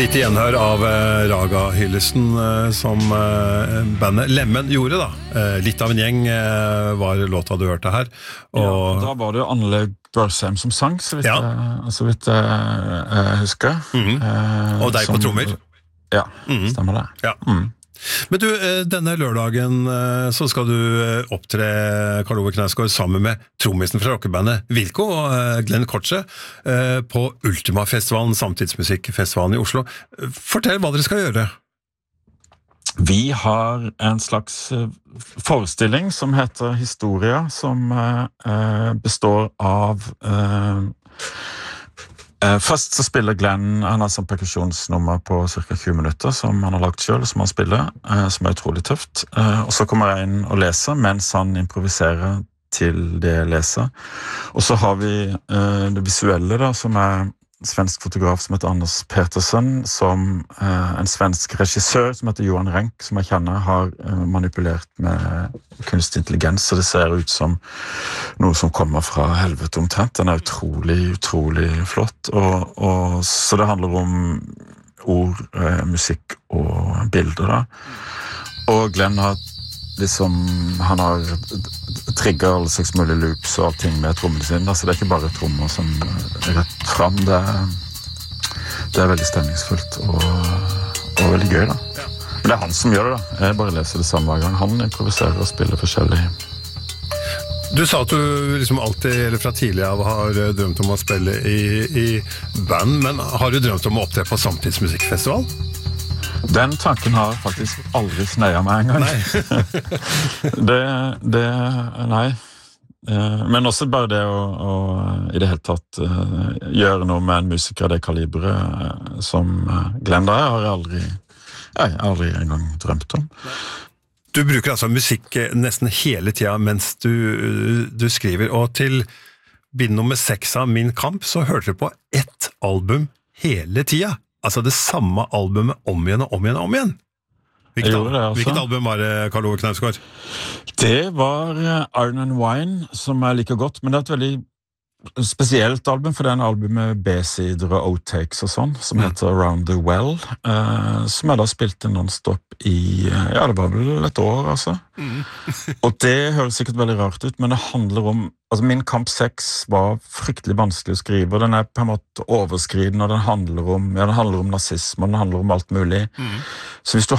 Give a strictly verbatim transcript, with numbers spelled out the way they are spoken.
Litt gjenhør av eh, Raga-hyllesten eh, som eh, bandet Lemmen gjorde da. Eh, litt av en gjeng eh, var låta du hørte her. Og... Ja, da var det Anne Børsheim som sang, så vidt, Ja. jeg, så vidt jeg, jeg husker. Mhm. Eh, Og deg som, på trommer. Ja, Mhm. stemmer det. Ja. Mm. Men du, eh, denne lørdagen eh, så skal du eh, opptre Karl Ove Knausgård sammen med trommisen fra rockebandet Wilco og eh, Glenn Kortze eh, på Ultima-festivalen, samtidsmusikkfestivalen i Oslo. Fortell hva dere skal gjøre. Vi har en slags eh, forestilling som heter Historia, som eh, eh, består av eh, eh, først så spiller Glenn, han har sånn perkusjonsnummer på cirka tjue minutter som han har lagt selv, som han spiller, eh, som er utrolig tøft. Eh, og så kommer jeg inn og leser mens han improviserer til det jeg leser. Og så har vi eh, det visuelle da, som er svensk fotograf som heter Anders Petersen, som eh, en svensk regissør som heter Johan Renck, som jeg kjenner, har eh, manipulert med kunstig intelligens, så det ser ut som noe som kommer fra helvete omtrent. Den er utrolig, utrolig flott, og, og, så det handler om ord, eh, musikk og bilder da. Og Glenn har liksom, han har trigget alle slags mulige loops og ting med trommene sine, så det er ikke bare trommer som er rett frem, det er, det er veldig stemningsfullt og, og veldig gøy da. Men det er han som gjør det da, jeg bare leser det samme hver gang, han improviserer og spiller forskjellig. Du sa at du liksom alltid, eller fra tidlig av, har drømt om å spille i, i band, men har du drømt om å opptre på samtidsmusikkfestival? Den tanken har faktisk aldri snøyet meg en gang. Nei. det, det, nei. Men også bare det å, å i det hele tatt gjøre noe med en musiker av det kaliberet som Glenn da, har jeg aldri, jeg har aldri en gang drømt om. Du bruker altså musikk nesten hele tiden mens du, du skriver, og til bind nummer seks av Min Kamp så hørte du på ett album hele tiden. Altså det samme albumet om igjen og om igjen og om igjen. Hvilket, al det, altså. Hvilket album var det, Karl Ove Knausgård? Det var Iron and Wine, som jeg liker godt, men det er et veldig spesielt album, for det er en album med B-sider og outtakes og sånn, som mm. heter Around the Well, eh, som jeg da spilte non-stop i, ja, det var vel et år, altså. Mm. Og det høres sikkert veldig rart ut, men det handler om, altså Min Kamp seks var fryktelig vanskelig å skrive, og den er på en måte overskriden, og den handler om, ja, den handler om nazisme, og den handler om alt mulig. Mm. Så hvis du